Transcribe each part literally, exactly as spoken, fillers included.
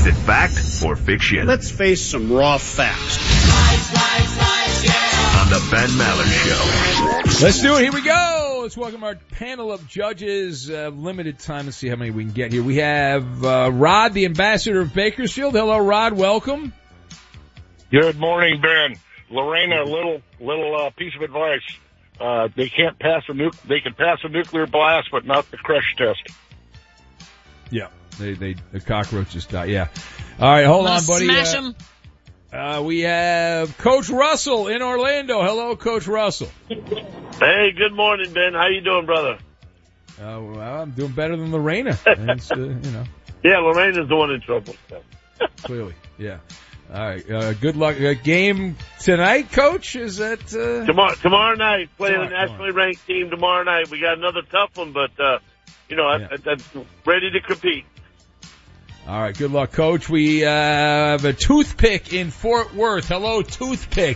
it fact or fiction? Let's face some raw facts. Lies, lies, lies, yeah. On the Ben Maller Show. Let's do it. Here we go. Let's welcome our panel of judges. Uh, limited time. Let's see how many we can get here. We have uh, Rod, the ambassador of Bakersfield. Hello, Rod. Welcome. Good morning, Ben. Lorena, a little little uh, piece of advice. Uh, they can't pass a nu- They can pass a nuclear blast, but not the crush test. Yeah, they they the cockroaches die. Yeah. All right, hold on, buddy. Smash uh, them. Uh, we have Coach Russell in Orlando. Hello, Coach Russell. Hey, good morning, Ben. How you doing, brother? Uh, well, I'm doing better than Lorena. It's, uh, you know, Yeah, Lorena's the one in trouble. clearly. Yeah. All right. Uh, good luck. Uh, game tonight, Coach? Is that uh... Tomorrow, tomorrow night, playing Tomorrow, a nationally ranked team tomorrow night. We got another tough one, but uh, you know, Yeah. I, I, I'm ready to compete. All right. Good luck, Coach. We uh, have a toothpick in Fort Worth. Hello, toothpick.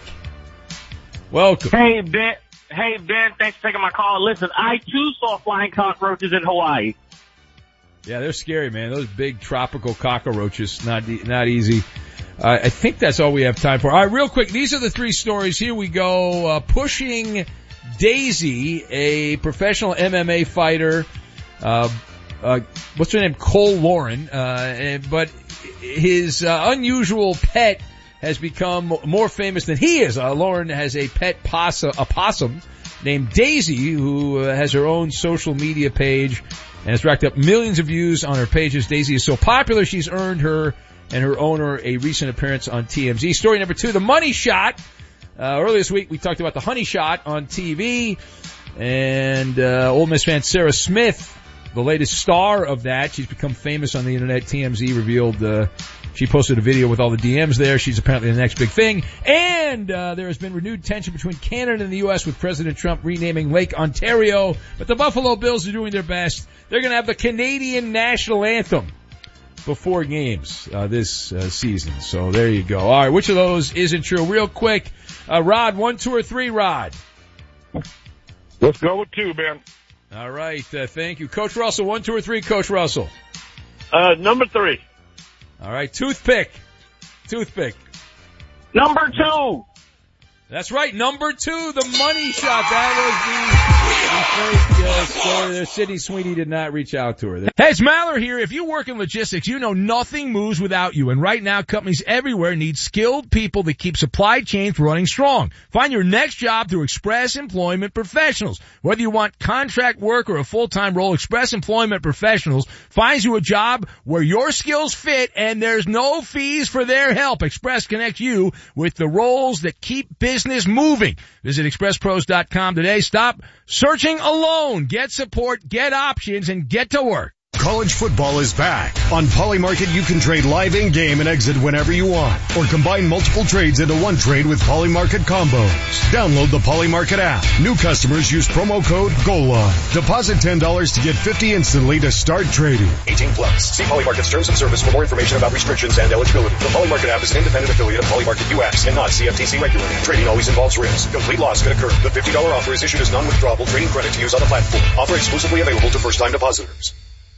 Welcome. Hey, Ben. Hey, Ben. Thanks for taking my call. Listen, I too saw flying cockroaches in Hawaii. Yeah, they're scary, man. Those big tropical cockroaches, not e- not easy. Uh, I think that's all we have time for. All right, real quick. These are the three stories. Here we go. Uh, pushing Daisy, a professional M M A fighter. Uh, uh, what's her name? Cole Lauren. Uh, and, but his uh, unusual pet has become more famous than he is. Uh, Lauren has a pet possum, a possum named Daisy, who uh, has her own social media page and has racked up millions of views on her pages. Daisy is so popular, she's earned her and her owner a recent appearance on T M Z. Story number two, the money shot. Uh, earlier this week, we talked about the honey shot on T V. And uh, Ole Miss fan Sarah Smith, the latest star of that. She's become famous on the internet. T M Z revealed uh, she posted a video with all the D Ms there. She's apparently the next big thing. And uh, there has been renewed tension between Canada and the U S with President Trump renaming Lake Ontario. But the Buffalo Bills are doing their best. They're going to have the Canadian national anthem before games uh, this uh, season. So there you go. All right, which of those isn't true? Real quick, uh, Rod, one, two, or three, Rod? Let's go with two, Ben. All right, uh, thank you. Coach Russell, one, two, or three, Coach Russell? Uh, number three. All right, toothpick. Toothpick. Number two. That's right, number two, the money shot. That was the, the fake uh, story there. Sydney Sweeney did not reach out to her. Hey, it's Maller here. If you work in logistics, you know nothing moves without you. And right now, companies everywhere need skilled people that keep supply chains running strong. Find your next job through Express Employment Professionals. Whether you want contract work or a full-time role, Express Employment Professionals finds you a job where your skills fit and there's no fees for their help. Express connects you with the roles that keep business moving. Visit express pros dot com today. Stop searching alone. Get support, get options, and get to work. College football is back. On Polymarket, you can trade live in-game and exit whenever you want, or combine multiple trades into one trade with Polymarket combos. Download the Polymarket app. New customers use promo code GOALLINE. Deposit ten dollars to get fifty dollars instantly to start trading. eighteen plus. See Polymarket's terms of service for more information about restrictions and eligibility. The Polymarket app is an independent affiliate of Polymarket U S and not C F T C regulated. Trading always involves risk. Complete loss could occur. The fifty dollars offer is issued as non-withdrawable trading credit to use on the platform. Offer exclusively available to first-time depositors.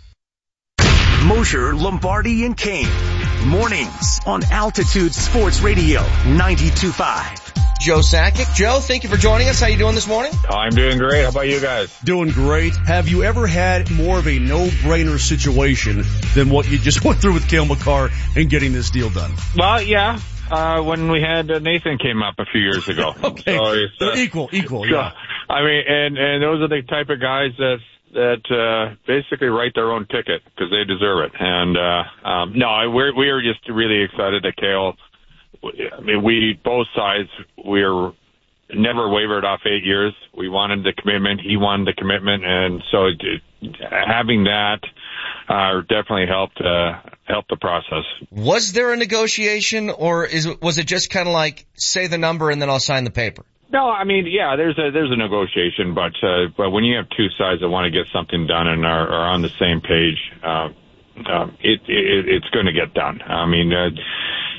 Mosher, Lombardi, and Kane. Mornings on Altitude Sports Radio ninety-two point five. Joe Sakic. Joe, thank you for joining us. How you doing this morning? I'm doing great. How about you guys? Doing great. Have you ever had more of a no-brainer situation than what you just went through with Cale Makar and getting this deal done? Well, yeah. Uh, when we had uh, Nathan came up a few years ago. Okay. So it's, uh, equal, equal, so, yeah. I mean, and, and those are the type of guys that that uh basically write their own ticket because they deserve it. And uh um no, we're we are just really excited that Cale. I mean, we both sides we're never wavered off eight years. We wanted the commitment. He wanted the commitment, and so it, having that uh definitely helped uh help the process. Was there a negotiation, or is was it just kind of like say the number and then I'll sign the paper? No, I mean, yeah, there's a there's a negotiation, but uh, but when you have two sides that want to get something done and are, are on the same page, uh, uh, it, it it's going to get done. I mean, uh,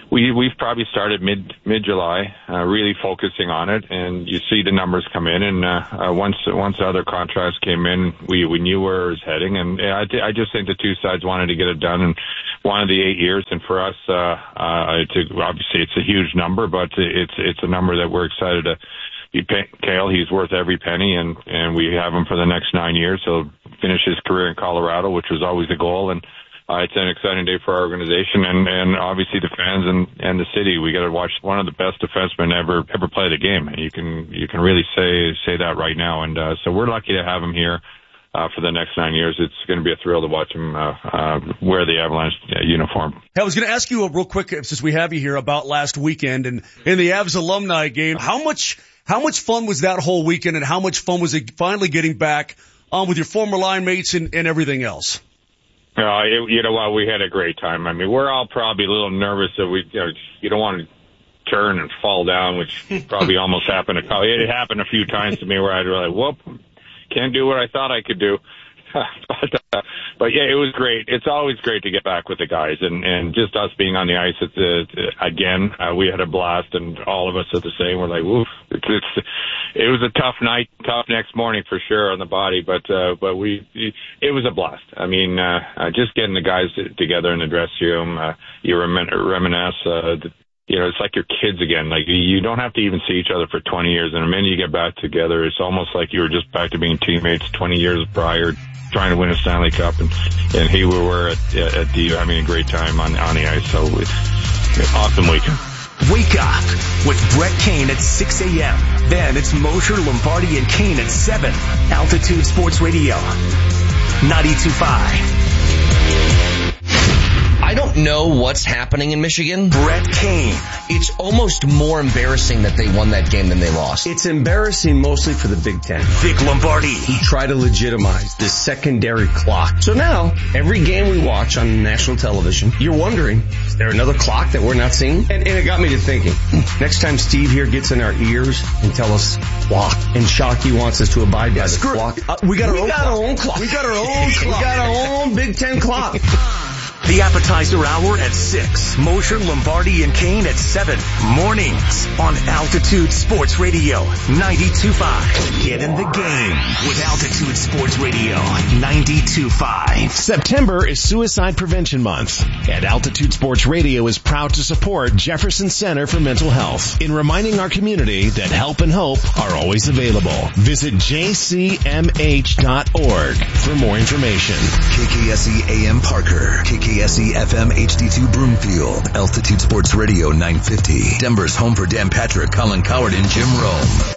we we've probably started mid mid July, uh, really focusing on it, and you see the numbers come in. And uh, uh, once once other contracts came in, we we knew where it was heading. And I th- I just think the two sides wanted to get it done and wanted the eight years. And for us, uh, uh, it's a, obviously it's a huge number, but it's it's a number that we're excited to. Be pay- Cale, he's worth every penny, and and we have him for the next nine years. He'll finish his career in Colorado, which was always the goal, and uh, it's an exciting day for our organization and and obviously the fans and and the city. We got to watch one of the best defensemen ever ever play the game, and you can you can really say say that right now. And uh, so we're lucky to have him here. Uh, for the next nine years, it's going to be a thrill to watch him uh, uh, wear the Avalanche uh, uniform. Hey, I was going to ask you a real quick, since we have you here, about last weekend and in the Avs alumni game. How much how much fun was that whole weekend, and how much fun was it finally getting back on with your former line mates and, and everything else? Uh, it, you know what? We had a great time. I mean, we're all probably a little nervous that we you, know, you don't want to turn and fall down, which probably almost happened. To, it happened a few times to me where I'd really, whoop. Can't do what I thought I could do. but, uh, but yeah, it was great. It's always great to get back with the guys, and, and just us being on the ice at the, again, uh, we had a blast, and all of us are the same. We're like, woof. It's, it's, it was a tough night, tough next morning for sure on the body, but, uh, but we, it was a blast. I mean, uh, uh just getting the guys together in the dressing room, uh, you remin- reminisce, uh, the, You know, it's like your kids again. Like, you don't have to even see each other for twenty years. And the minute you get back together, it's almost like you were just back to being teammates twenty years prior, trying to win a Stanley Cup. And, and here we were at, at the, having a great time on, on the ice. So it's an awesome weekend. Wake up with Brett Kane at six a.m. Then it's Mosher, Lombardi, and Kane at seven. Altitude Sports Radio, ninety-two point five. I don't know what's happening in Michigan. Brett Kane. It's almost more embarrassing that they won that game than they lost. It's embarrassing mostly for the Big Ten. Vic Lombardi. He tried to legitimize this secondary clock. So now, every game we watch on national television, you're wondering, is there another clock that we're not seeing? And, and it got me to thinking, next time Steve here gets in our ears and tell us clock, and Shockey wants us to abide by yeah, the clock. Uh, we got, our, we own got our own clock. We got our own clock. We got our own Big Ten clock. The appetizer hour at six. Mosher, Lombardi, and Kane at seven. Mornings on Altitude Sports Radio, ninety-two point five. Get in the game with Altitude Sports Radio, ninety-two point five. September is Suicide Prevention Month, and Altitude Sports Radio is proud to support Jefferson Center for Mental Health in reminding our community that help and hope are always available. Visit j c m h dot org for more information. K K S E A M Parker, K K S E F M H D two Broomfield, Altitude Sports Radio nine fifty. Denver's home for Dan Patrick, Colin Coward, and Jim Rome.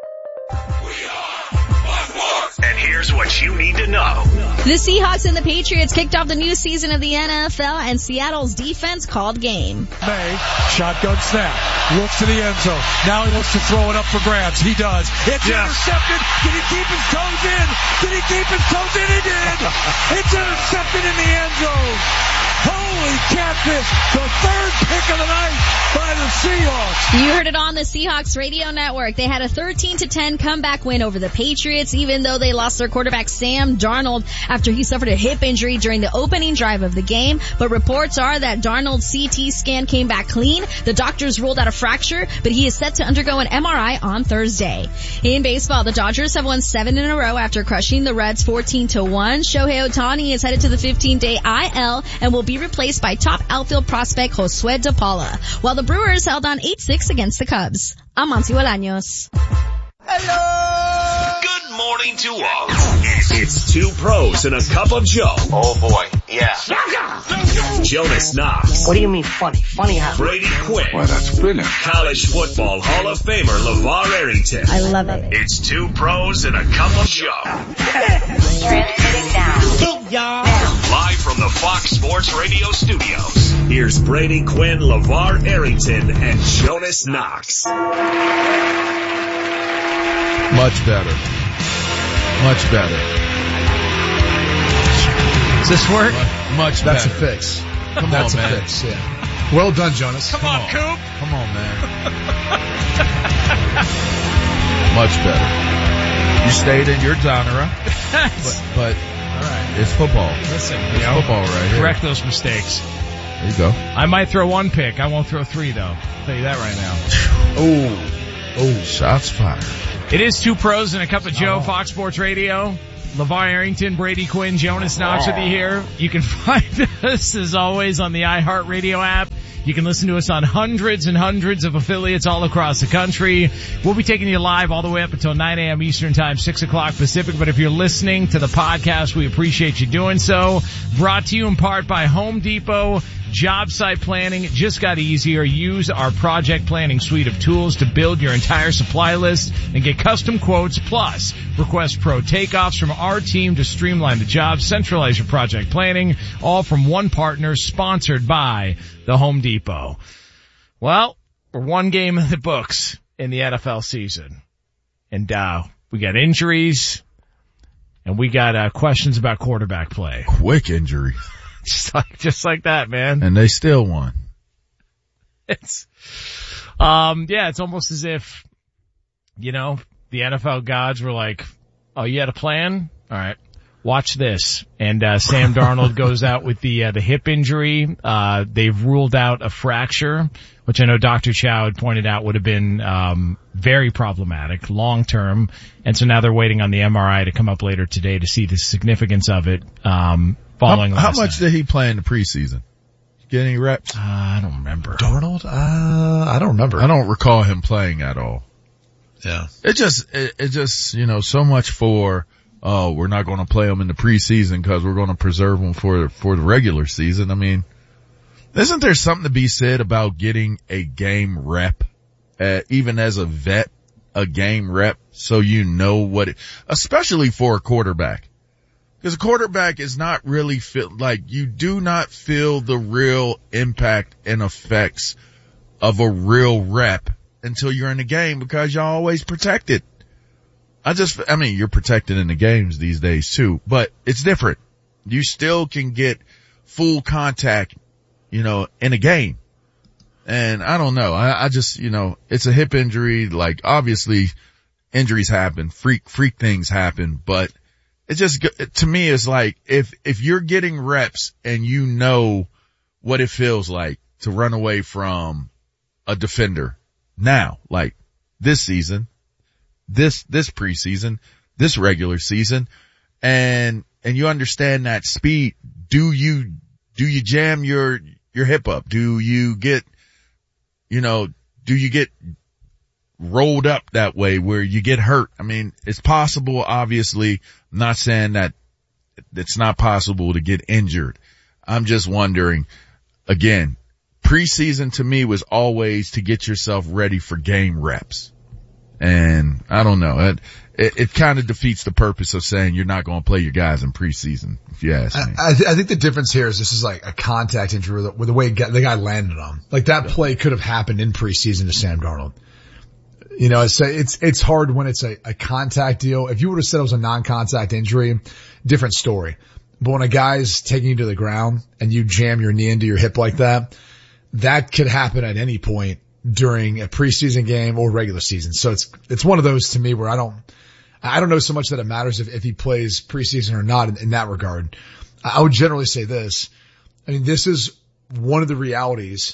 And here's what you need to know. The Seahawks and the Patriots kicked off the new season of the N F L, and Seattle's defense called game. May, shotgun snap, looks to the end zone. Now he looks to throw it up for grabs. He does. It's yeah. intercepted. Did he keep his toes in? Did he keep his toes in? He did. It's intercepted in the end zone. Holy catfish, the third pick of the night by the Seahawks. You heard it on the Seahawks radio network. They had a thirteen to ten comeback win over the Patriots, even though they lost their quarterback Sam Darnold after he suffered a hip injury during the opening drive of the game. But reports are that Darnold's C T scan came back clean. The doctors ruled out a fracture, but he is set to undergo an M R I on Thursday. In baseball, the Dodgers have won seven in a row after crushing the Reds fourteen to one. Shohei Ohtani is headed to the fifteen-day I L and will be replaced by top outfield prospect Josue De Paula, while the Brewers held on eight six against the Cubs. I'm Monty Bolaños. Hello! Good morning to all. It's two pros and a cup of Joe. Oh boy, yeah. Jonas Knox. What do you mean funny? Funny how? Brady Quinn. Well, that's brilliant. College football Hall of Famer LeVar Arrington. I love it. It's two pros and a cup of Joe. Transmitting now. Now. Live from the Fox Sports Radio studios. Here's Brady Quinn, LeVar Arrington, and Jonas Knox. Much better. Much better. Does this work? Much That's better. a fix. Come That's on, a man. fix, yeah. Well done, Jonas. Come, Come on, on, Coop. Come on, man. Much better. You stayed in your genre, but, but all right. It's football. Listen, it's you know, football right here. Correct those mistakes. There you go. I might throw one pick. I won't throw three, though. I'll tell you that right now. Oh. Oh. Shots fired. It is Two Pros and a Cup of Joe, oh. Fox Sports Radio. LeVar Arrington, Brady Quinn, Jonas Knox with you here. You can find us, as always, on the iHeartRadio app. You can listen to us on hundreds and hundreds of affiliates all across the country. We'll be taking you live all the way up until nine a.m. Eastern Time, six o'clock Pacific. But if you're listening to the podcast, we appreciate you doing so. Brought to you in part by Home Depot. Job site planning just got easier. Use our project planning suite of tools to build your entire supply list and get custom quotes. Plus, request pro takeoffs from our team to streamline the job, centralize your project planning, all from one partner, sponsored by the Home Depot. Well, we're one game in the books in the N F L season. And, uh, we got injuries and we got, uh, questions about quarterback play. Quick injuries. Just like, just like that, man. And they still won. It's, um, yeah, it's almost as if, you know, the N F L gods were like, oh, you had a plan? All right. Watch this. And, uh, Sam Darnold goes out with the, uh, the hip injury. Uh, they've ruled out a fracture, which I know Doctor Chow had pointed out would have been, um, very problematic long term. And so now they're waiting on the M R I to come up later today to see the significance of it. Um, following How, how much night. did he play in the preseason? Get any reps? Uh, I don't remember. Darnold? Uh, I don't remember. I don't recall him playing at all. Yeah. It just, it, it just, you know, so much for, oh, we're not going to play him in the preseason because we're going to preserve him for, for the regular season. I mean, isn't there something to be said about getting a game rep, uh, even as a vet, a game rep, so you know what it, especially for a quarterback. Because a quarterback is not really feel, like you do not feel the real impact and effects of a real rep until you're in the game because you're always protected. I just, I mean, you're protected in the games these days too, but it's different. You still can get full contact, you know, in a game. And I don't know. I, I just, you know, it's a hip injury. Like obviously injuries happen, freak, freak things happen, but it just, to me, it's like if, if you're getting reps and you know what it feels like to run away from a defender now, like this season, this, this preseason, this regular season, and, and you understand that speed, do you, do you jam your, your hip up? Do you get, you know, do you get rolled up that way where you get hurt? I mean, it's possible, obviously. I'm not saying that it's not possible to get injured. I'm just wondering, again, preseason to me was always to get yourself ready for game reps. And I don't know, it, it, it kind of defeats the purpose of saying you're not going to play your guys in preseason, if you ask me. I, I think the difference here is this is like a contact injury with the, with the way the guy landed on. Like that play could have happened in preseason to Sam Darnold. You know, it's, it's, it's hard when it's a, a contact deal. If you would have said it was a non-contact injury, different story. But when a guy's taking you to the ground and you jam your knee into your hip like that, that could happen at any point during a preseason game or regular season. So it's, it's one of those to me where I don't, I don't know so much that it matters if, if he plays preseason or not in, in that regard. I would generally say this. I mean, this is one of the realities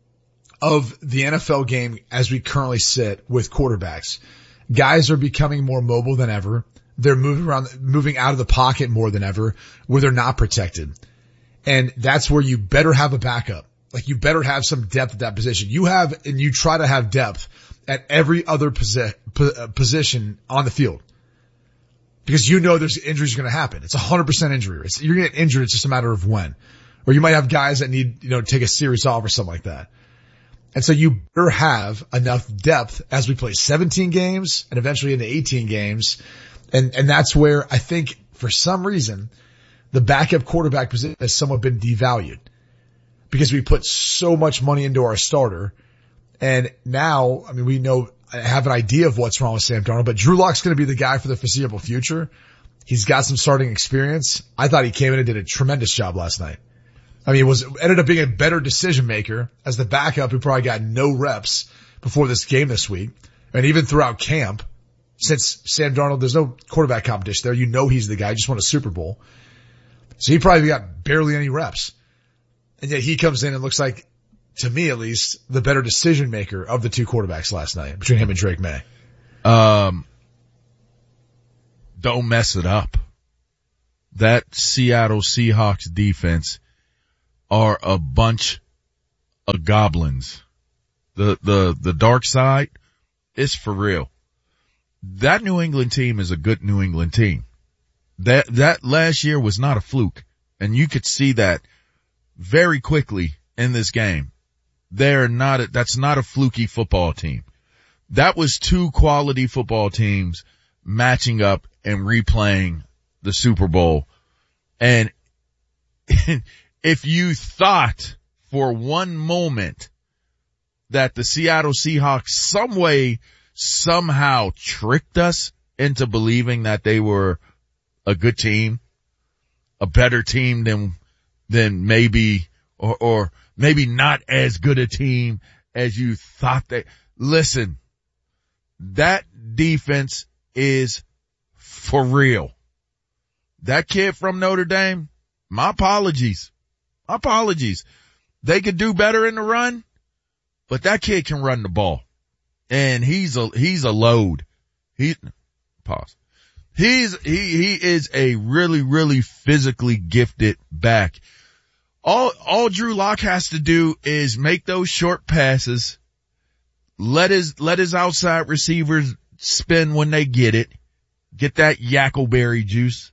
of the N F L game as we currently sit with quarterbacks. Guys are becoming more mobile than ever. They're moving around, moving out of the pocket more than ever where they're not protected. And that's where you better have a backup. Like you better have some depth at that position. You have, and you try to have depth at every other posi- position on the field. Because you know there's injuries going to happen. It's a hundred percent injury. It's, you're going to get injured. It's just a matter of when. Or you might have guys that need, you know, take a series off or something like that. And so you better have enough depth as we play seventeen games and eventually into eighteen games. And, and that's where I think for some reason the backup quarterback position has somewhat been devalued because we put so much money into our starter. And now, I mean, we know, I have an idea of what's wrong with Sam Darnold, but Drew Lock's going to be the guy for the foreseeable future. He's got some starting experience. I thought he came in and did a tremendous job last night. I mean, it was, ended up being a better decision maker as the backup who probably got no reps before this game this week. And even throughout camp, since Sam Darnold, there's no quarterback competition there. You know he's the guy. Just won a Super Bowl. So he probably got barely any reps. And yet he comes in and looks like, to me at least, the better decision maker of the two quarterbacks last night between him and Drake May. Um, don't mess it up. That Seattle Seahawks defense are a bunch of goblins. The, the, the dark side is for real. That New England team is a good New England team. That, that last year was not a fluke. And you could see that very quickly in this game. They're not, a, that's not a fluky football team. That was two quality football teams matching up and replaying the Super Bowl. And if you thought for one moment that the Seattle Seahawks some way, somehow tricked us into believing that they were a good team, a better team than, than maybe, or, or maybe not as good a team as you thought they, listen, that defense is for real. That kid from Notre Dame, my apologies. My apologies. They could do better in the run, but that kid can run the ball. And he's a, he's a load. He, pause. He's, he, he is a really, really physically gifted back. All, all Drew Lock has to do is make those short passes, let his, let his outside receivers spin when they get it, get that Yackleberry juice,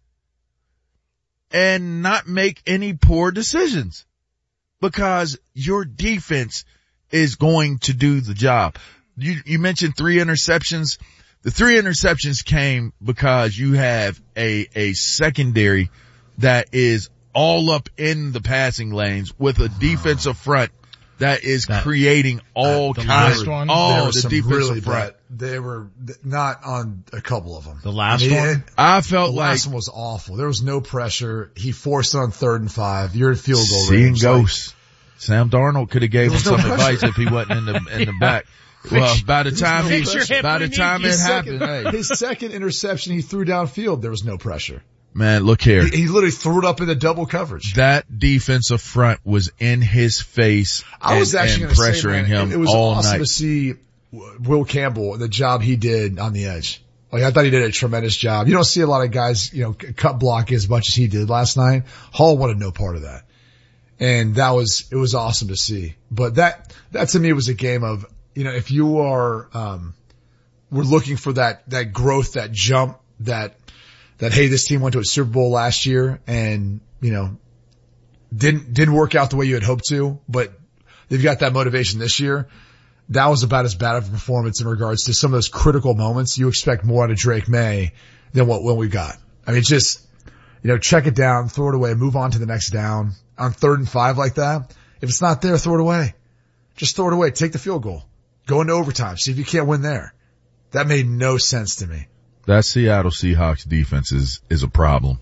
and not make any poor decisions because your defense is going to do the job. You, you mentioned three interceptions. The three interceptions came because you have a, a secondary that is all up in the passing lanes with a defensive front that is that, creating all the kinds of, all the defensive really front. Bad, they were not on a couple of them. The last I mean, one? I felt the like. The last one was awful. There was no pressure. He forced it on third and five. You're in field goal Seeing range. ghosts. Like, Sam Darnold could have gave him some no advice if he wasn't in the, in the back. Well, by the time no he, by the time it happened, hey. His second interception he threw downfield, there was no pressure. Man, look here. He, he literally threw it up into double coverage. That defensive front was in his face I was and, actually and pressuring say, man, him it, it was all awesome night. to see Will Campbell, the job he did on the edge. Like, I thought he did a tremendous job. You don't see a lot of guys, you know, cut block as much as he did last night. Hall wanted no part of that. And that was, it was awesome to see. But that, that to me was a game of, you know, if you are, um, we're looking for that, that growth, that jump, that, that, hey, this team went to a Super Bowl last year and, you know, didn't, didn't work out the way you had hoped to, but they've got that motivation this year. That was about as bad of a performance in regards to some of those critical moments. You expect more out of Drake May than what, what we got. I mean, just, you know, check it down, throw it away, move on to the next down on third and five like that. If it's not there, throw it away. Just throw it away. Take the field goal. Go into overtime. See if you can't win there. That made no sense to me. That Seattle Seahawks defense is, is a problem.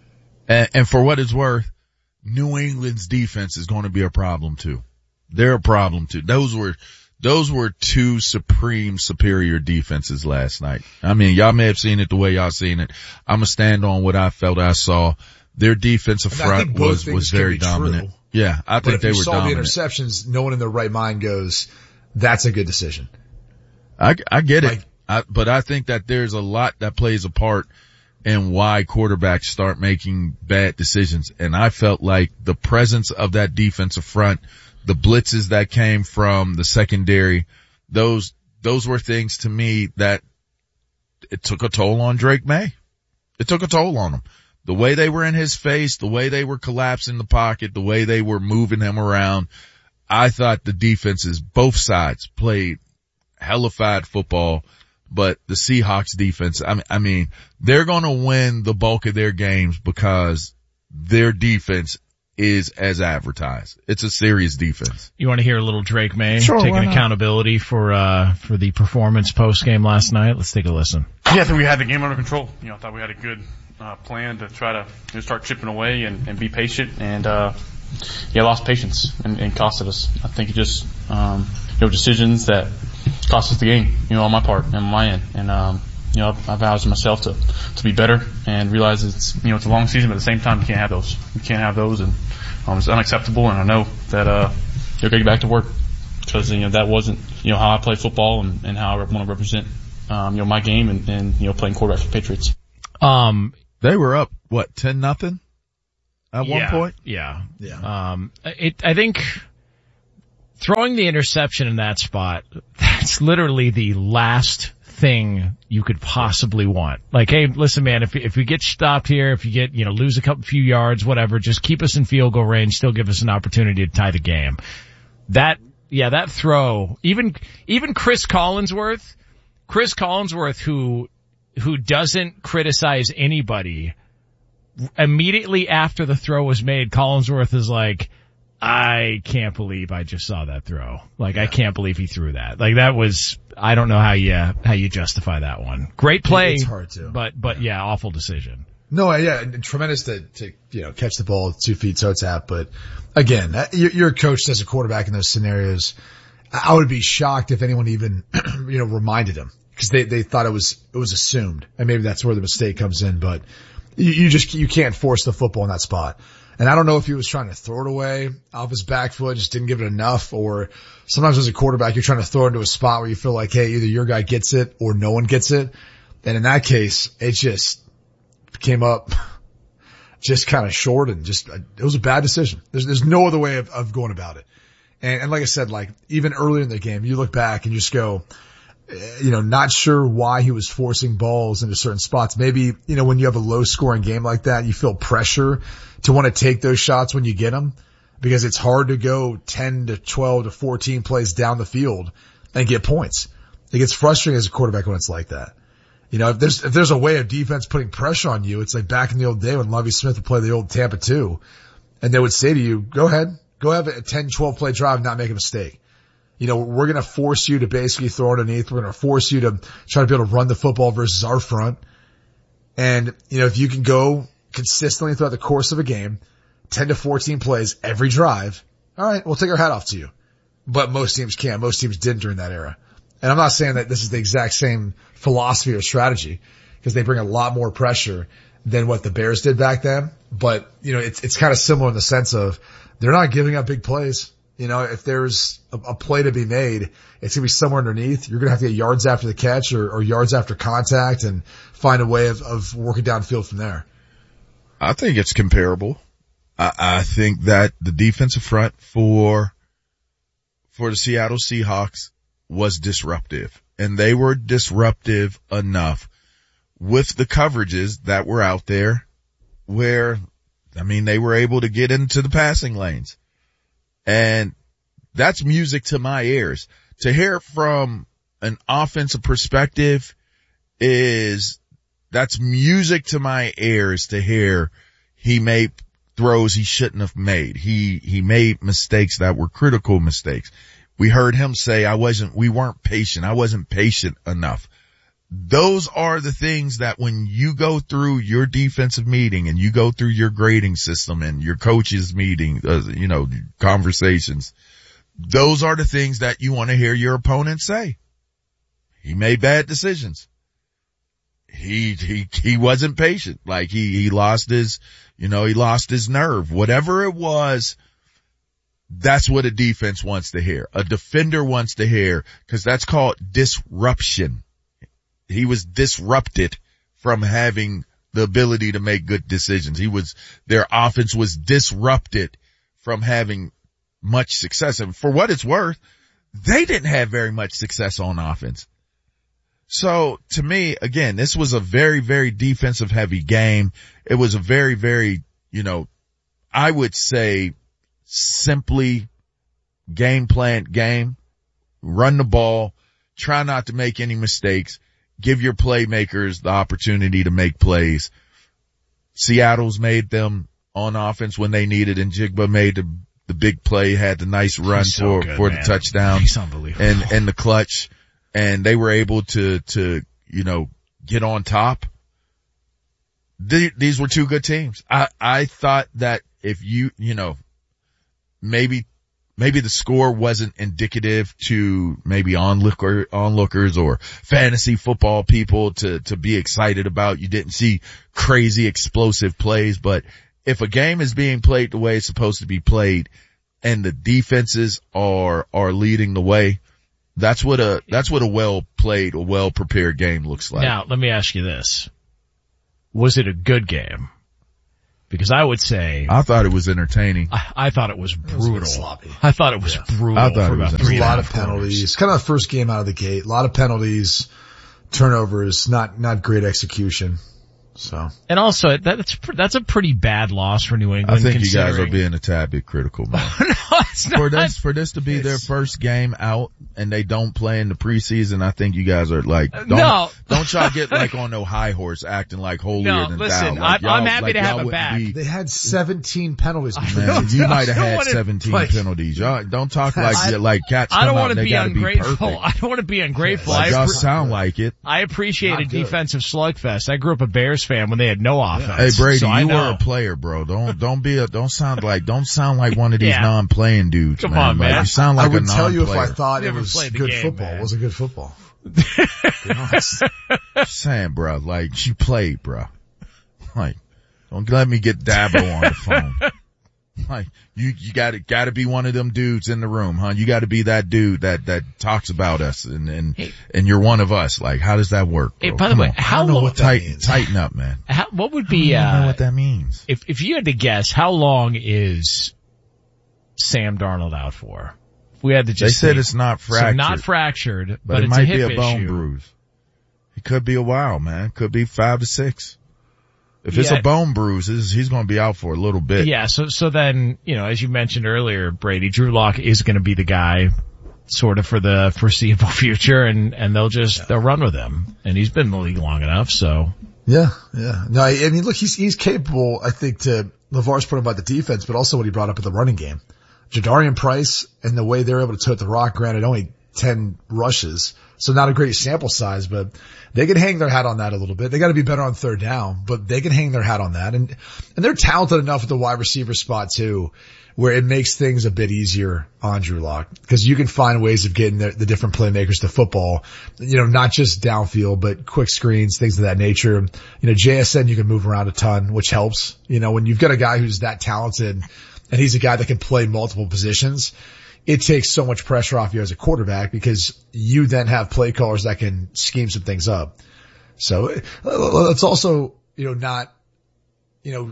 And, and for what it's worth, New England's defense is going to be a problem too. They're a problem too. Those were, those were two supreme superior defenses last night. I mean, y'all may have seen it the way y'all seen it. I'm gonna stand on what I felt I saw. Their defensive front was, was very dominant. True. Yeah, I think they were dominant. If you saw the interceptions, no one in their right mind goes, that's a good decision. I, I get it. Like, I, but I think that there's a lot that plays a part in why quarterbacks start making bad decisions. And I felt like the presence of that defensive front, the blitzes that came from the secondary, those, those were things to me that it took a toll on Drake May. It took a toll on him. The way they were in his face, the way they were collapsing the pocket, the way they were moving him around. I thought the defenses, both sides, played hellified football, but the Seahawks defense, I mean, I mean, they're going to win the bulk of their games because their defense is as advertised. It's a serious defense. You want to hear a little Drake May sure, taking accountability for, uh, for the performance post game last night? Let's take a listen. Yeah, I think we had the game under control. You know, I thought we had a good, uh, plan to try to you know, start chipping away and, and be patient and, uh, yeah, lost patience and, and costed us. I think it just, um, you know, decisions that cost us the game, you know, on my part and on my end. And, um, you know, I've vowed to myself to, to be better and realize it's, you know, it's a long season, but at the same time, you can't have those. You can't have those and, um, it's unacceptable. And I know, that, uh, you'll get back to work. Cause, you know, that wasn't, you know, how I play football and, and how I want to represent, um, you know, my game and, and, you know, playing quarterback for the Patriots. Um, they were up, what, ten nothing at yeah, one point? Yeah. Yeah. Um, it, I think throwing the interception in that spot, that's literally the last thing you could possibly want. Like, hey, listen, man, if if we get stopped here, if you get, you know, lose a couple few yards, whatever, just keep us in field goal range, still give us an opportunity to tie the game. That, yeah, that throw, even, even Chris Collinsworth, Chris Collinsworth, who, who doesn't criticize anybody, immediately after the throw was made, Collinsworth is like, I can't believe I just saw that throw. Like, yeah. I can't believe he threw that. Like, that was, I don't know how you, how you justify that one. Great play. It's hard to. But, but yeah, awful decision. No, yeah, tremendous to, to, you know, catch the ball two feet toe tap. But again, you're a coach as a quarterback in those scenarios. I would be shocked if anyone even, you know, reminded him because they, they thought it was, it was assumed. And maybe that's where the mistake comes in, but you, you just, you can't force the football in that spot. And I don't know if he was trying to throw it away off his back foot, just didn't give it enough, or sometimes as a quarterback, you're trying to throw it into a spot where you feel like, hey, either your guy gets it or no one gets it. And in that case, it just came up just kind of short and just, it was a bad decision. There's, there's no other way of, of going about it. And, and like I said, like even earlier in the game, you look back and you just go, you know, not sure why he was forcing balls into certain spots. Maybe, you know, when you have a low scoring game like that, you feel pressure to want to take those shots when you get them because it's hard to go ten to twelve to fourteen plays down the field and get points. It gets frustrating as a quarterback when it's like that. You know, if there's, if there's a way of defense putting pressure on you, it's like back in the old day when Lovie Smith would play the old Tampa two and they would say to you, go ahead, go have a ten, twelve play drive and not make a mistake. You know, we're going to force you to basically throw underneath. We're going to force you to try to be able to run the football versus our front. And, you know, if you can go consistently throughout the course of a game, ten to fourteen plays every drive, all right, we'll take our hat off to you. But most teams can't. Most teams didn't during that era. And I'm not saying that this is the exact same philosophy or strategy because they bring a lot more pressure than what the Bears did back then. But, you know, it's, it's kind of similar in the sense of they're not giving up big plays. You know, if there's a, a play to be made, it's going to be somewhere underneath. You're going to have to get yards after the catch or, or yards after contact and find a way of, of working downfield from there. I think it's comparable. I, I think that the defensive front for, for the Seattle Seahawks was disruptive, and they were disruptive enough with the coverages that were out there where, I mean, they were able to get into the passing lanes. And that's music to my ears. To hear from an offensive perspective is, that's music to my ears to hear he made throws he shouldn't have made. He, he made mistakes that were critical mistakes. We heard him say, I wasn't, we weren't patient. I wasn't patient enough. Those are the things that when you go through your defensive meeting and you go through your grading system and your coaches meeting, uh, you know, conversations, those are the things that you want to hear your opponent say. He made bad decisions. He, he, he wasn't patient. Like he, he lost his, you know, he lost his nerve. Whatever it was, that's what a defense wants to hear. A defender wants to hear, because that's called disruption. He was disrupted from having the ability to make good decisions. He was, their offense was disrupted from having much success. And for what it's worth, they didn't have very much success on offense. So to me, again, this was a very, very defensive heavy game. It was a very, very, you know, I would say simply game plan game, run the ball, try not to make any mistakes. Give your playmakers the opportunity to make plays. Seattle's made them on offense when they needed, and Jigba made the, the big play, had the nice run so for, good, for man. the touchdown. He's unbelievable. And, and the clutch. And they were able to, to, you know, get on top. The, these were two good teams. I, I thought that if you, you know, maybe Maybe the score wasn't indicative to maybe onlooker, onlookers or fantasy football people to, to be excited about. You didn't see crazy explosive plays, but if a game is being played the way it's supposed to be played, and the defenses are, are leading the way. That's what a, that's what a well played, a well prepared game looks like. Now, let me ask you this. Was it a good game? Because I would say I thought it was entertaining. I, I thought it was brutal. It was sloppy. I thought it was yeah. brutal. I thought for it was about three a lot of quarters. penalties. Kind of the first game out of the gate. A lot of penalties, turnovers, not not great execution. So And also, that's that's a pretty bad loss for New England. I think you guys are considering- being a tad bit critical, man. no, it's not. For this, for this to be their first game out and they don't play in the preseason, I think you guys are like, don't, No. don't y'all get like on no high horse acting like holier No, than listen, thou. Like, I'm- I'm y'all- happy like, to have y'all it wouldn't back. be- they had seventeen penalties. Man, you might have I don't had wanna- seventeen like- penalties. Y'all don't talk like I- you like cats I come don't out want and to they be gotta be ungrateful. perfect. I don't want to be ungrateful. Like I, y'all appre- sound like it. I appreciate a Not good. defensive slugfest. I grew up a Bears fan when they had no offense. Hey Brady, so I you know. were a player, bro. Don't don't be a don't sound like don't sound like one of these Yeah. non-playing dudes. Come man. on, Like, man. you sound like I would a tell you if I non-player. thought You it never was played the good game, football. man. It wasn't good football. Be honest. Saying, bro, like you played, bro. Like, don't let me get Dabo on the phone. Like, you, you gotta, gotta be one of them dudes in the room, huh? You gotta be that dude that, that talks about us and, and, Hey. and you're one of us. Like, how does that work, bro? Hey, by the Come way, on. how I don't know long? what that Tighten, means. tighten up, man. How, what would I be? don't know Uh, what that means. if if you had to guess, how long is Sam Darnold out for? If we had to They just said say- it's not so fractured. not fractured, but, but it it's might a be hip a bone issue. bruise. It could be a while, man. Could be five to six. If it's Yeah. a bone bruise, he's, he's going to be out for a little bit. Yeah, so so then, you know, as you mentioned earlier, Brady, Drew Lock is going to be the guy sort of for the foreseeable future, and, and they'll just, they'll run with him. And he's been in the league long enough, so. Yeah, yeah. No, I, I mean, look, he's he's capable, I think, to LeVar's point about the defense, but also what he brought up at the running game. Jadarian Price and the way they're able to tote the rock, granted only ten rushes, so not a great sample size, but they can hang their hat on that a little bit. They got to be better on third down, but they can hang their hat on that. And, and they're talented enough at the wide receiver spot too, where it makes things a bit easier on Drew Lock, because you can find ways of getting the, the different playmakers to football, you know, not just downfield, but quick screens, things of that nature. You know, J S N, you can move around a ton, which helps. You know, when you've got a guy who's that talented and he's a guy that can play multiple positions, it takes so much pressure off you as a quarterback, because you then have play callers that can scheme some things up. So let's also, you know, not, you know,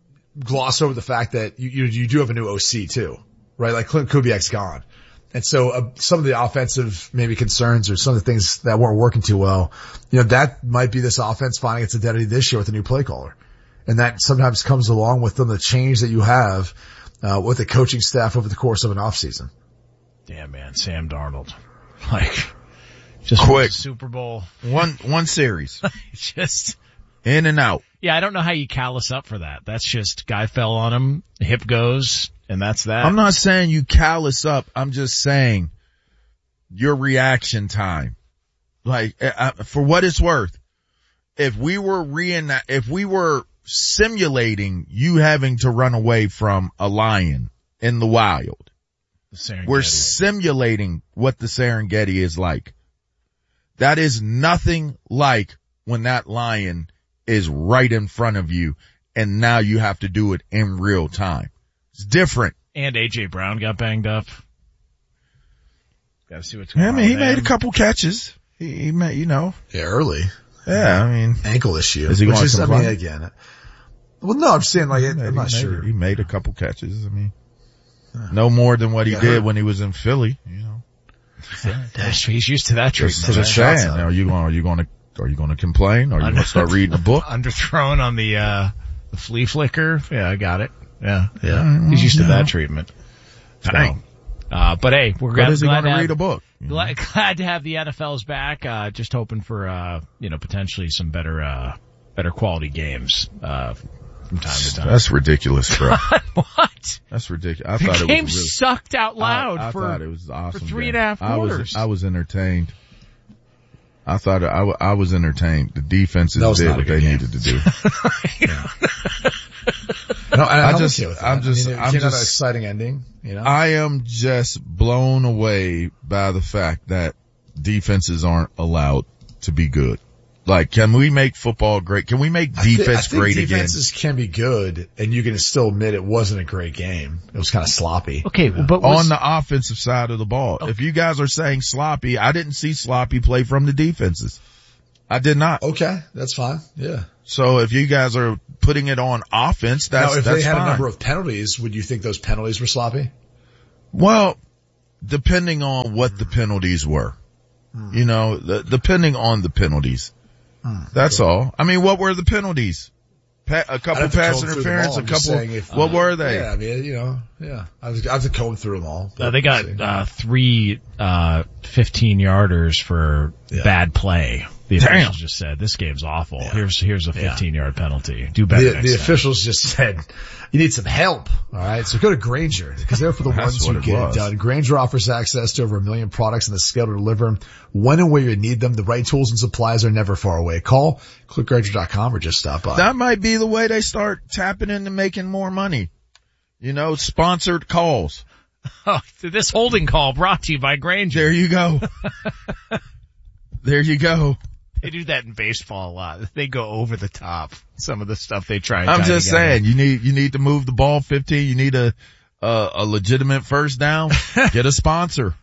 gloss over the fact that you, you, you do have a new O C too, right? Like Clint Kubiak's gone. And so uh, some of the offensive maybe concerns or some of the things that weren't working too well, you know, that might be this offense finding its identity this year with a new play caller. And that sometimes comes along with them, the change that you have, uh, with the coaching staff over the course of an offseason. Damn, man, Sam Darnold. Like, just Quick. Super Bowl. One, one series. Just. In and out. Yeah, I don't know how you callous up for that. That's just guy fell on him, hip goes, and that's that. I'm not saying you callous up. I'm just saying your reaction time. Like, uh, for what it's worth, if we were reenact, if we were simulating you having to run away from a lion in the wild, we're simulating what the Serengeti is like. That is nothing like when that lion is right in front of you and now you have to do it in real time. It's different. And A J Brown got banged up. Gotta see what's going Yeah, I on. mean, he with made a him. couple catches. He, he made, you know. Yeah, early. Yeah, I mean. Ankle issue. Is he which going is, to I complain? mean, again. Well, no, I'm just saying, like, He I'm made- not he made sure. it. He made a couple catches. I mean, no more than what he Got did hurt. when he was in Philly, you know. That's- He's used to that treatment. Just, just man. saying. Are you going, are you going to, are you going to complain? Are you going to start reading a book? Underthrown on the, uh, the flea flicker. Yeah, I got it. Yeah, yeah. Mm, He's used to no. that treatment. So, Dang. uh, but hey, we're But glad, is he glad going to have- read a book? Glad, glad to have the N F L's back. Uh, just hoping for, uh, you know, potentially some better, uh, better quality games, uh, from time to time. That's ridiculous, bro. What? That's ridiculous. I The thought it game was really, sucked out loud I, I for, thought it was awesome. for three game. and a half I quarters. was, I was entertained. I thought I, w- I was entertained. The defenses That was did not a what good they game. needed to do. No, I, I I'm just- okay with that. I'm just- I mean, it I'm came out just- an exciting ending, you know? I am just blown away by the fact that defenses aren't allowed to be good. Like, can we make football great? Can we make defense I think, I think great defenses again? can be good, and you can still admit it wasn't a great game. It was kind of sloppy. Okay, you know? but was, On the offensive side of the ball. Okay. If you guys are saying sloppy, I didn't see sloppy play from the defenses. I did not. Okay, that's fine. Yeah. So if you guys are putting it on offense, that's, now, if that's they had fine. a number of penalties, would you think those penalties were sloppy? Well, depending on what the penalties were, mm. you know, the, depending on the penalties. Mm. That's okay. all. I mean, what were the penalties? Pa- a couple pass interference, a couple, if, what uh, were they? Yeah, I mean, you know, yeah. I was, I have to comb through them all. Uh, they got, uh, three, uh, fifteen yarders for yeah. bad play. The Damn. officials just said, this game's awful. Yeah. Here's, here's a fifteen yard penalty. Do better The, next the time. officials just said, you need some help. All right. So go to Grainger because they're for the ones who it get was. it done. Grainger offers access to over a million products and the scale to deliver when and where you need them. The right tools and supplies are never far away. Call, click Grainger dot com or just stop by. That might be the way they start tapping into making more money. You know, sponsored calls. Oh, this holding call brought to you by Grainger. There you go. There you go. They do that in baseball a lot. They go over the top. Some of the stuff they try. And I'm tie just together. saying, you need you need to move the ball fifteen. You need a a, a legitimate first down. Get a sponsor.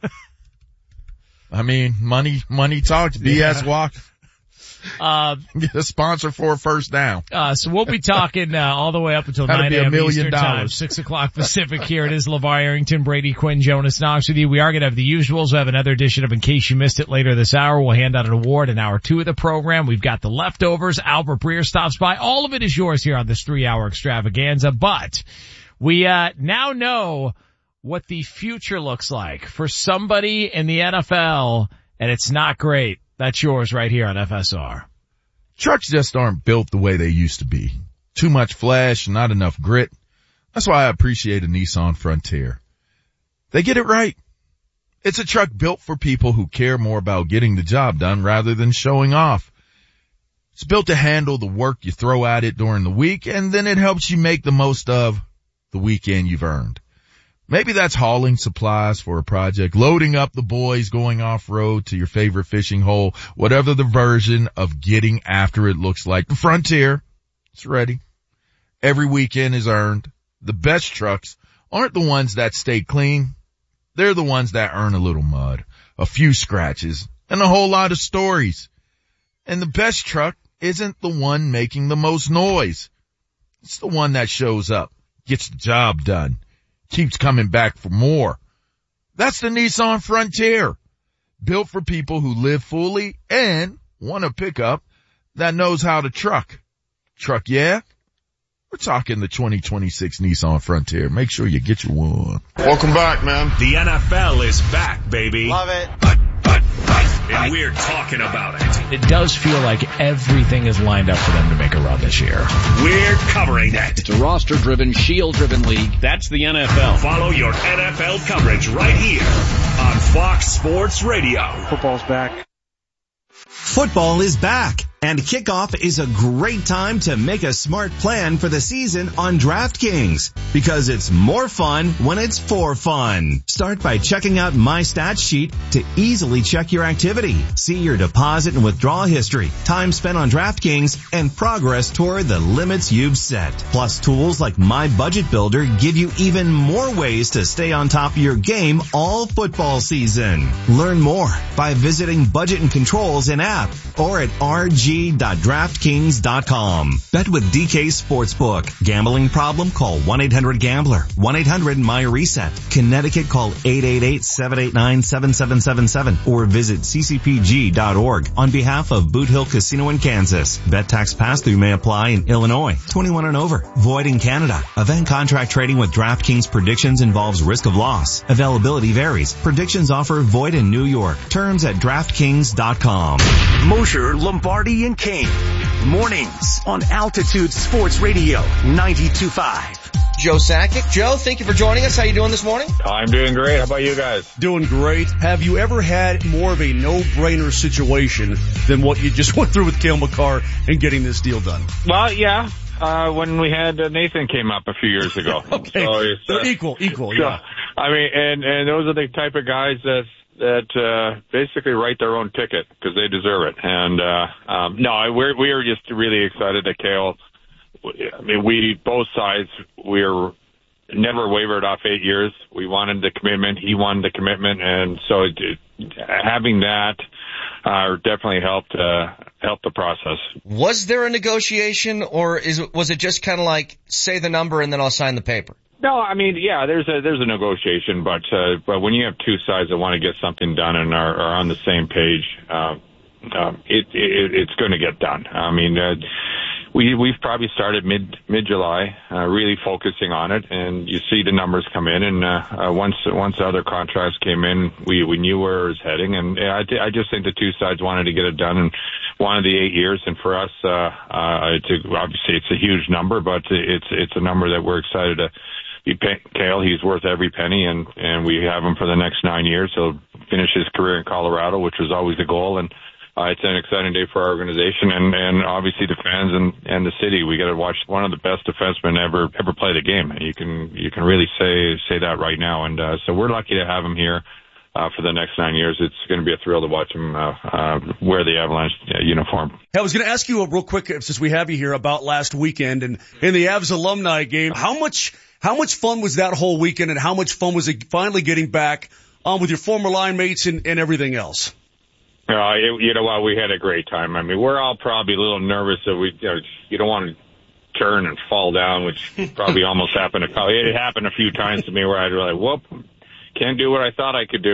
I mean, money money talks. B S Yeah. walk. Uh, Get a sponsor for a first down. Uh, so we'll be talking, uh, all the way up until That'd nine be a a.m. million Eastern time, dollars. six o'clock Pacific here. It is LeVar Arrington, Brady Quinn, Jonas Knox with you. We are going to have the usuals. We have another edition of In Case You Missed It later this hour. We'll hand out an award in hour two of the program. We've got the leftovers. Albert Breer stops by. All of it is yours here on this three hour extravaganza, but we, uh, now know what the future looks like for somebody in the N F L, and it's not great. That's yours right here on F S R. Trucks just aren't built the way they used to be. Too much flash, not enough grit. That's why I appreciate a Nissan Frontier. They get it right. It's a truck built for people who care more about getting the job done rather than showing off. It's built to handle the work you throw at it during the week, and then it helps you make the most of the weekend you've earned. Maybe that's hauling supplies for a project, loading up the boys, going off-road to your favorite fishing hole, whatever the version of getting after it looks like. The Frontier, it's ready. Every weekend is earned. The best trucks aren't the ones that stay clean. They're the ones that earn a little mud, a few scratches, and a whole lot of stories. And the best truck isn't the one making the most noise. It's the one that shows up, gets the job done, keeps coming back for more. That's the Nissan Frontier, built for people who live fully and want a pickup that knows how to truck. Truck, yeah? We're talking the twenty twenty-six Nissan Frontier. Make sure you get your one. Welcome back, man. The N F L is back, baby. Love it. And we're talking about it. It does feel like everything is lined up for them to make a run this year. We're covering it. It's a roster-driven, shield-driven league. That's the N F L. Follow your N F L coverage right here on Fox Sports Radio. Football's back. Football is back, and kickoff is a great time to make a smart plan for the season on DraftKings, because it's more fun when it's for fun. Start by checking out My Stats Sheet to easily check your activity, see your deposit and withdrawal history, time spent on DraftKings, and progress toward the limits you've set. Plus, tools like My Budget Builder give you even more ways to stay on top of your game all football season. Learn more by visiting Budget and Controls in app or at r g dot draftkings dot com. Bet with D K Sportsbook. Gambling problem? Call one eight hundred gambler. one eight hundred M Y reset. Connecticut, call eight eight eight, seven eight nine, seven seven seven seven or visit c c p g dot org on behalf of Boot Hill Casino in Kansas. Bet tax pass-through may apply in Illinois. twenty-one and over. Void in Canada. Event contract trading with DraftKings predictions involves risk of loss. Availability varies. Predictions offer void in New York. Terms at draftkings dot com. Mosher, Lombardi, and Kane. Mornings on Altitude Sports Radio ninety-two point five. Joe Sakic. Joe, thank you for joining us. How you doing this morning? I'm doing great. How about you guys? Doing great. Have you ever had more of a no-brainer situation than what you just went through with Cale Makar and getting this deal done? Well, yeah. Uh, when we had uh, Nathan came up a few years ago. Okay. So it's, uh, They're equal, equal, so, yeah. I mean, and, and those are the type of guys that, that uh, basically write their own ticket because they deserve it. And uh, um, no, we're we are just really excited that Cale. I mean, we both sides we're never wavered off eight years. We wanted the commitment. He wanted the commitment, and so it, it, having that uh, definitely helped uh, help the process. Was there a negotiation, or is was it just kind of like say the number and then I'll sign the paper? No, I mean, yeah, there's a there's a negotiation, but uh, but when you have two sides that want to get something done and are, are on the same page, uh, uh, it, it it's going to get done. I mean, uh, we we've probably started mid mid July, uh, really focusing on it, and you see the numbers come in, and uh, uh, once once the other contracts came in, we we knew where it was heading, and I I just think the two sides wanted to get it done and wanted the eight years, and for us, uh, uh, it's a, obviously it's a huge number, but it's it's a number that we're excited to. He, Cale, he's worth every penny, and, and we have him for the next nine years. He'll finish his career in Colorado, which was always the goal, and uh, it's an exciting day for our organization and, and obviously the fans and, and the city. We got to watch one of the best defensemen ever ever play the game. You can you can really say say that right now, and uh, so we're lucky to have him here. Uh, for the next nine years, it's going to be a thrill to watch him uh, uh, wear the Avalanche uh, uniform. I was going to ask you a real quick, since we have you here, about last weekend and in the Avs alumni game. How much how much fun was that whole weekend, and how much fun was it finally getting back um, with your former line mates and, and everything else? Uh, it, you know what? We had a great time. I mean, we're all probably a little nervous that we you, know, you don't want to turn and fall down, which probably almost happened. A, it happened a few times to me where I'd be like, whoop. Can't do what I thought I could do.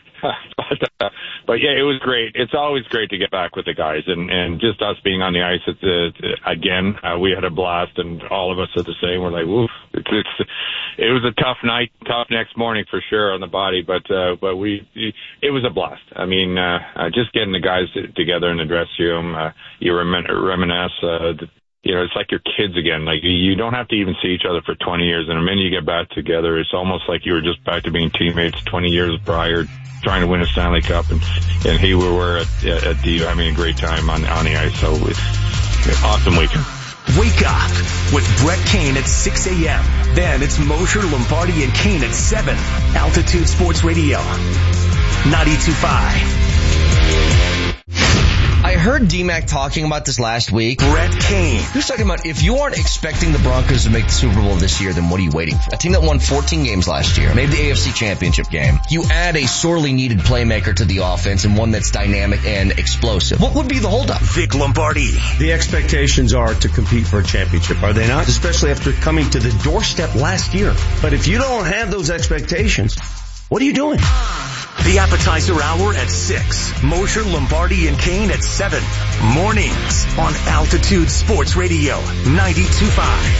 but, uh, but yeah, it was great. It's always great to get back with the guys, and, and just us being on the ice at the, again, uh, we had a blast, and all of us are the same. We're like, woof. It's, it's, it was a tough night, tough next morning for sure on the body, but, uh, but we, it was a blast. I mean, uh, uh just getting the guys together in the dressing room, uh, you remin- reminisce, uh, the, you know, it's like your kids again. Like, you don't have to even see each other for twenty years. And the minute you get back together, it's almost like you were just back to being teammates twenty years prior, trying to win a Stanley Cup. And, and here we were at, at the, having a great time on, on the ice. So it's an awesome weekend. Wake up with Brett Kane at six a.m. Then it's Mosher, Lombardi, and Kane at seven. Altitude Sports Radio, ninety-two point five. I heard D-Mac talking about this last week. Brett Kane. He was talking about, if you aren't expecting the Broncos to make the Super Bowl this year, then what are you waiting for? A team that won fourteen games last year, made the A F C Championship game. You add a sorely needed playmaker to the offense and one that's dynamic and explosive. What would be the holdup? Vic Lombardi. The expectations are to compete for a championship, are they not? Especially after coming to the doorstep last year. But if you don't have those expectations, what are you doing? The appetizer hour at six. Mosher, Lombardi, and Kane at seven. Mornings on Altitude Sports Radio, ninety-two point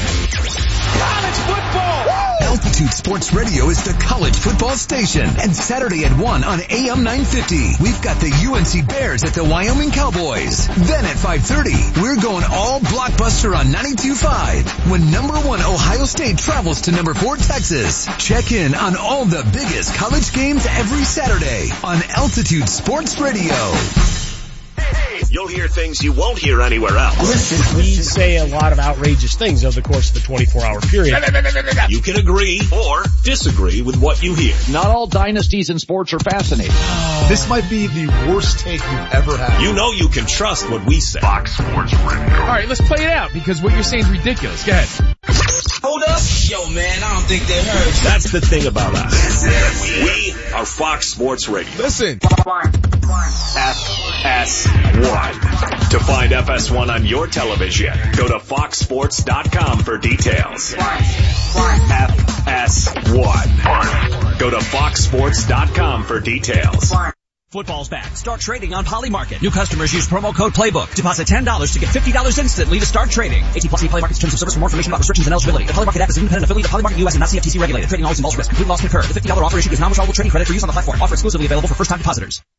five. College football! Altitude Sports Radio is the college football station. And Saturday at one on A M nine fifty, we've got the U N C Bears at the Wyoming Cowboys. Then at five thirty, we're going all blockbuster on ninety-two point five when number one Ohio State travels to number four Texas. Check in on all the biggest college games every Saturday on Altitude Sports Radio. You'll hear things you won't hear anywhere else. Listen, we say a lot of outrageous things over the course of the twenty-four hour period. You can agree or disagree with what you hear. Not all dynasties in sports are fascinating. This might be the worst take you've ever had. You know you can trust what we say. Fox Sports Radio. All right, let's play it out because what you're saying is ridiculous. Go ahead. Hold up. Yo, man, I don't think they heard. That's the thing about us. We are Fox Sports Radio. Listen. F S one. To find F S one on your television, go to fox sports dot com for details. F S one. Go to fox sports dot com for details. Football's back. Start trading on Polymarket. New customers use promo code Playbook. Deposit ten dollars to get fifty dollars instantly to start trading. eighteen plus Polymarket's terms of service. For more information about restrictions and eligibility. The Polymarket app is an independent affiliate of Polymarket U S and not C F T C regulated. Trading always involves risk. Complete loss concurred. The fifty dollars offer issued is non-withdrawable trading credit for use on the platform. Offer exclusively available for first-time depositors.